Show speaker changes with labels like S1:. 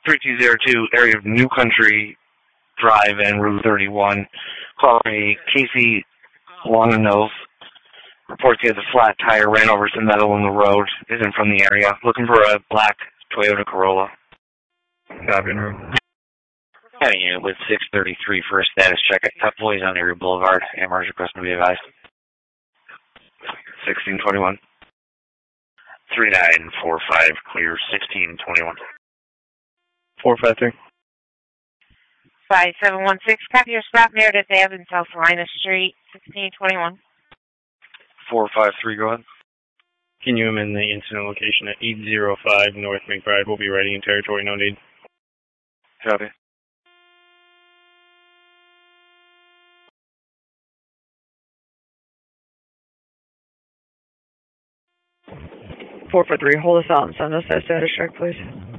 S1: 3202, area of New Country Drive and Route 31. Call me Casey Longanove. Reports he has a flat tire, ran over some metal in the road, isn't from the area. Looking for a black Toyota Corolla.
S2: Copy, en route.
S3: Heading unit with 633 for a status check at Tough Boys on Erie Boulevard. AMR's requesting to be advised.
S1: 1621.
S4: 3945, clear 1621.
S2: 453.
S5: 5716, copy your stop Meredith Ave in South Salina Street, 1621.
S1: 453, go ahead.
S2: Can you amend the incident location at 805 North McBride? We'll be riding in territory, no need.
S1: Copy.
S6: Hold us out and send us that status check, please.